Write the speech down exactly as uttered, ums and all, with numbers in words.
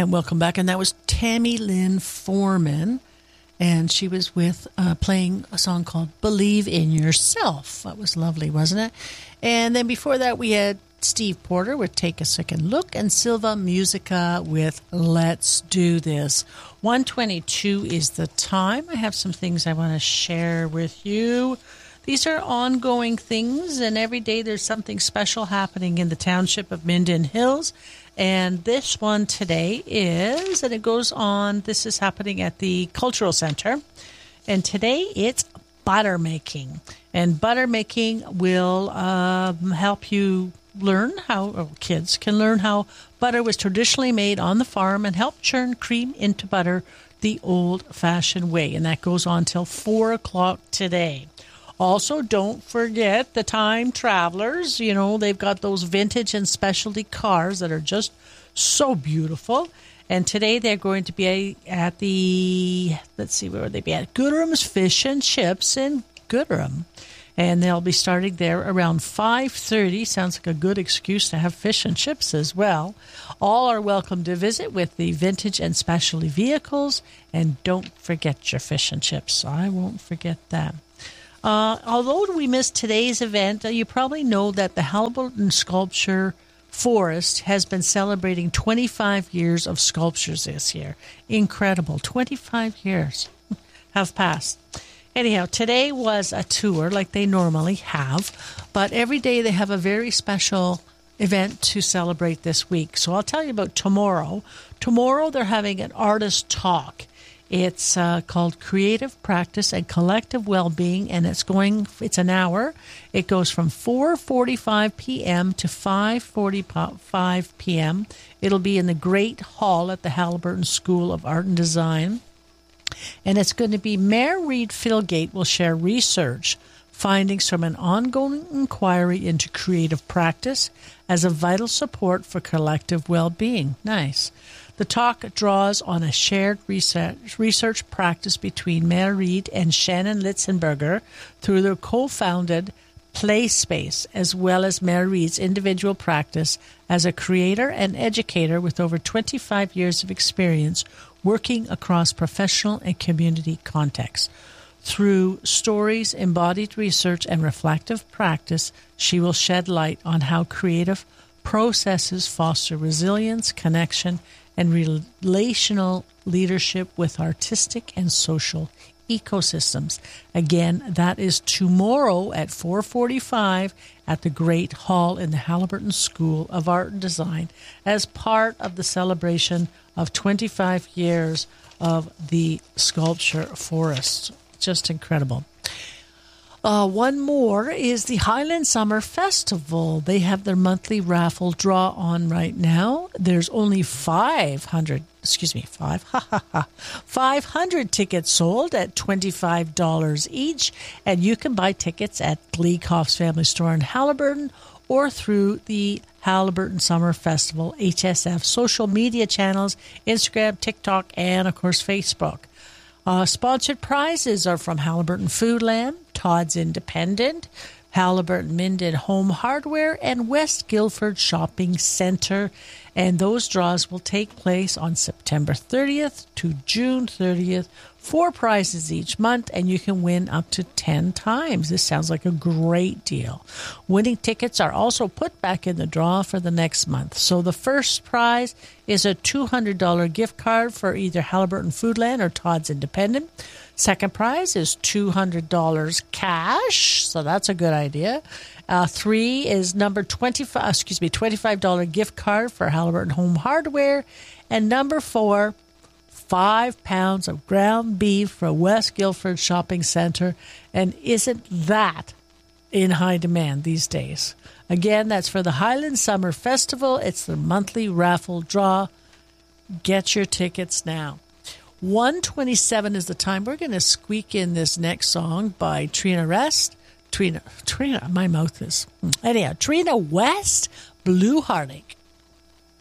And welcome back. And that was Tammy Lynn Foreman. And she was with uh, playing a song called Believe in Yourself. That was lovely, wasn't it? And then before that, we had Steve Porter with Take a Second Look and Silva Musica with Let's Do This. one twenty-two is the time. I have some things I want to share with you. These are ongoing things, and every day there's something special happening in the township of Minden Hills. And this one today is, and it goes on, this is happening at the Cultural Center. And today it's butter making. And butter making will um, help you learn how, or kids can learn how butter was traditionally made on the farm and help churn cream into butter the old-fashioned way. And that goes on till four o'clock today. Also, don't forget the time travelers. You know, they've got those vintage and specialty cars that are just so beautiful. And today they're going to be at the, let's see, where would they be at? Gooderham's Fish and Chips in Gooderham. And they'll be starting there around five thirty. Sounds like a good excuse to have fish and chips as well. All are welcome to visit with the vintage and specialty vehicles. And don't forget your fish and chips. I won't forget that. Uh, although we missed today's event, uh, you probably know that the Haliburton Sculpture Forest has been celebrating twenty-five years of sculptures this year. Incredible. twenty-five years have passed. Anyhow, today was a tour like they normally have, but every day they have a very special event to celebrate this week. So I'll tell you about tomorrow. Tomorrow they're having an artist talk. It's uh, called Creative Practice and Collective Wellbeing, and it's going. It's an hour. It goes from four forty-five p.m. to five forty-five p.m. It'll be in the Great Hall at the Haliburton School of Art and Design, and it's going to be Mayor Reed Filgate will share research findings from an ongoing inquiry into creative practice as a vital support for collective well-being. Nice. The talk draws on a shared research, research practice between Mayor Reed and Shannon Litzenberger through their co-founded Play Space, as well as Mayor Reed's individual practice as a creator and educator with over twenty-five years of experience working across professional and community contexts. Through stories, embodied research, and reflective practice, she will shed light on how creative processes foster resilience, connection, and relational leadership with artistic and social ecosystems. Again, that is tomorrow at four forty-five at the Great Hall in the Haliburton School of Art and Design as part of the celebration of twenty-five years of the Sculpture Forest. Just incredible. Uh, one more is the Highland Summer Festival. They have their monthly raffle draw on right now. There's only five hundred, excuse me, five, ha ha ha, five hundred tickets sold at twenty-five dollars each, and you can buy tickets at Gleecoff's Family Store in Haliburton or through the Haliburton Summer Festival H S F social media channels, Instagram, TikTok, and of course Facebook. Uh, sponsored prizes are from Haliburton Foodland, Todd's Independent, Haliburton Minden Home Hardware, and West Guildford Shopping Centre. And those draws will take place on September thirtieth to June thirtieth. Four prizes each month, and you can win up to ten times. This sounds like a great deal. Winning tickets are also put back in the draw for the next month. So the first prize is a two hundred dollars gift card for either Haliburton Foodland or Todd's Independent. Second prize is two hundred dollars cash, so that's a good idea. Uh, three is number twenty-five, excuse me, twenty-five dollars gift card for Haliburton Home Hardware. And number four, five pounds of ground beef for West Guildford Shopping Centre. And isn't that in high demand these days? Again, that's for the Highland Summer Festival. It's the monthly raffle draw. Get your tickets now. one twenty-seven is the time. We're going to squeak in this next song by Trina Rest. Trina, Trina, my mouth is. Anyhow, Trina West, Blue Heartache.